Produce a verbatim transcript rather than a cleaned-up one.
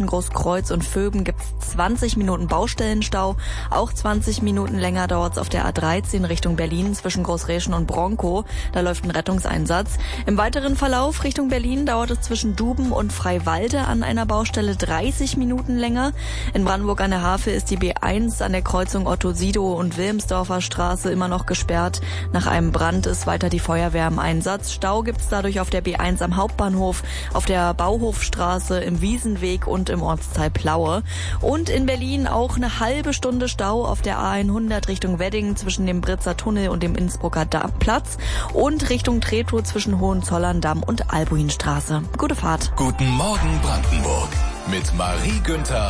zwischen Großkreuz und Vöben gibt's zwanzig Minuten Baustellenstau. Auch zwanzig Minuten länger dauert's auf der A dreizehn Richtung Berlin zwischen Großräschen und Bronkow. Da läuft ein Rettungseinsatz. Im weiteren Verlauf Richtung Berlin dauert es zwischen Duben und Freiwalde an einer Baustelle dreißig Minuten länger. In Brandenburg an der Havel ist die B eins an der Kreuzung Otto-Sidow und Wilmsdorfer Straße immer noch gesperrt. Nach einem Brand ist weiter die Feuerwehr im Einsatz. Stau gibt's dadurch auf der B eins am Hauptbahnhof, auf der Bauhofstraße, im Wiesenweg und im Ortsteil Plaue. Und in Berlin auch eine halbe Stunde Stau auf der A hundert Richtung Wedding zwischen dem Britzer Tunnel und dem Innsbrucker Platz und Richtung Treptow zwischen Hohenzollern-Damm und Albuinstraße. Gute Fahrt. Guten Morgen Brandenburg mit Marie Günther